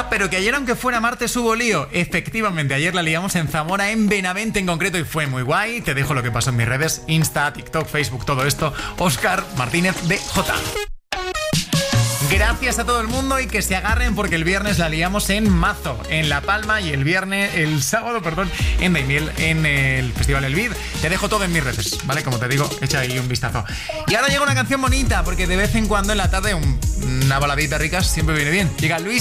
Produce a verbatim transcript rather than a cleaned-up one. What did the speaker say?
Ah, pero que ayer, aunque fuera martes, hubo lío. Efectivamente, ayer la liamos en Zamora, en Benavente en concreto, y fue muy guay. Te dejo lo que pasó en mis redes, Insta, TikTok, Facebook, todo esto. Óscar Martínez de J. Gracias a todo el mundo y que se agarren porque el viernes la liamos en Mazo, en La Palma, y el viernes, el sábado, perdón, en Daimiel, en el Festival El Vid. Te dejo todo en mis redes, ¿vale? Como te digo, echa ahí un vistazo. Y ahora llega una canción bonita, porque de vez en cuando en la tarde un, una baladita rica siempre viene bien. Llega Luis